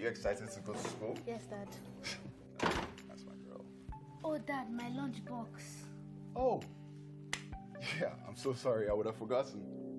you excited to go to school? Yes, Dad. That's my girl. Oh, Dad, my lunchbox. Oh, yeah, I'm so sorry. I would have forgotten.